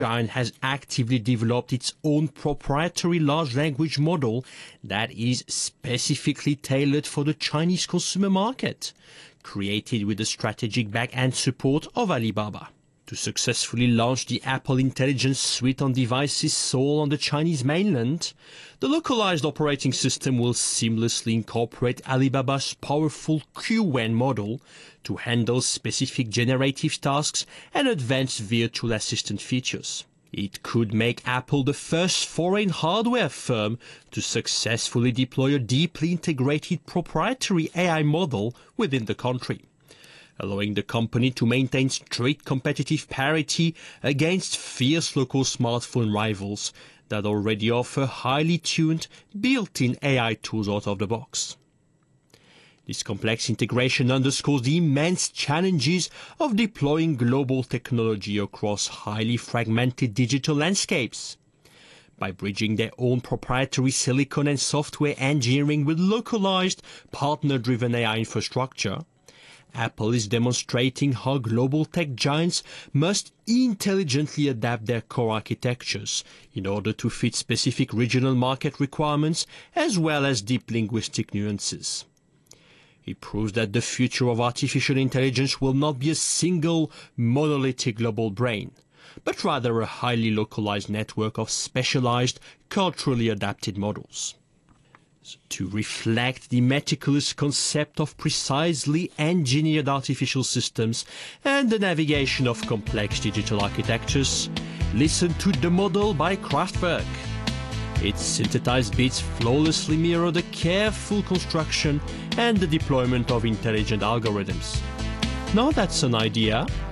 giant has actively developed its own proprietary large language model that is specifically tailored for the Chinese consumer market, created with the strategic back-end support of Alibaba. To successfully launch the Apple Intelligence Suite on devices sold on the Chinese mainland, the localized operating system will seamlessly incorporate Alibaba's powerful QWEN model to handle specific generative tasks and advanced virtual assistant features. It could make Apple the first foreign hardware firm to successfully deploy a deeply integrated proprietary AI model within the country, allowing the company to maintain strict competitive parity against fierce local smartphone rivals that already offer highly tuned, built-in AI tools out of the box. This complex integration underscores the immense challenges of deploying global technology across highly fragmented digital landscapes. By bridging their own proprietary silicon and software engineering with localized, partner-driven AI infrastructure, Apple is demonstrating how global tech giants must intelligently adapt their core architectures in order to fit specific regional market requirements as well as deep linguistic nuances. It proves that the future of artificial intelligence will not be a single monolithic global brain, but rather a highly localized network of specialized, culturally adapted models. To reflect the meticulous concept of precisely engineered artificial systems and the navigation of complex digital architectures, listen to The Model by Kraftwerk. Its synthesized beats flawlessly mirror the careful construction and the deployment of intelligent algorithms. Now that's an idea,